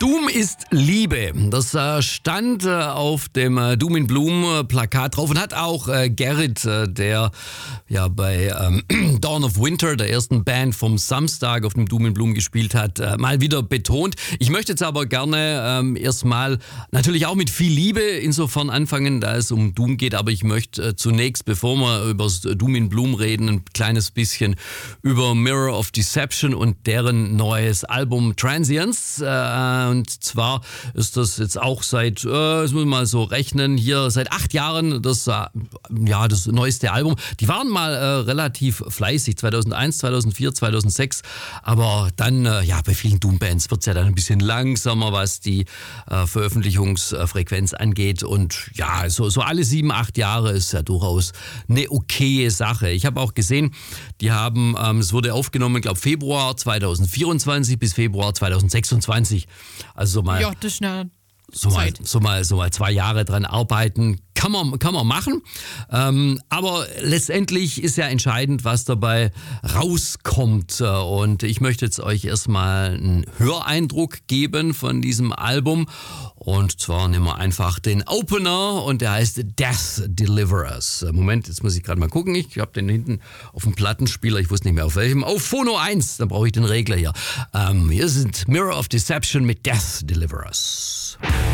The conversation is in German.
Doom ist Liebe. Das stand auf dem Doom in Bloom Plakat drauf und hat auch Gerrit, der ja bei Dawn of Winter, der ersten Band vom Samstag auf dem Doom in Bloom gespielt hat, mal wieder betont. Ich möchte jetzt aber gerne erstmal natürlich auch mit viel Liebe insofern anfangen, da es um Doom geht, aber ich möchte zunächst, bevor wir über das Doom in Bloom reden, ein kleines bisschen über Mirror of Deception und deren neues Album Transience. Und zwar ist das jetzt auch seit, das muss man mal so rechnen, hier seit 8 Jahren das neueste Album. Die waren mal relativ fleißig, 2001, 2004, 2006, aber dann, bei vielen Doom-Bands wird es ja dann ein bisschen langsamer, was die Veröffentlichungsfrequenz angeht und ja, so alle 7, 8 Jahre ist ja durchaus eine okaye Sache. Ich habe auch gesehen, die haben, es wurde aufgenommen, ich glaube Februar 2024 bis Februar 2026. Also mal, ja, das ist eine Zeit. So mal 2 Jahre dran arbeiten, kann man machen. Aber letztendlich ist ja entscheidend, was dabei rauskommt. Und ich möchte jetzt euch erstmal einen Höreindruck geben von diesem Album. Und zwar nehmen wir einfach den Opener und der heißt Death Deliverers. Moment, jetzt muss ich gerade mal gucken. Ich habe den hinten auf dem Plattenspieler, ich wusste nicht mehr auf welchem. Auf Phono 1, dann brauche ich den Regler hier. Hier sind Mirror of Deception mit Death Deliverers.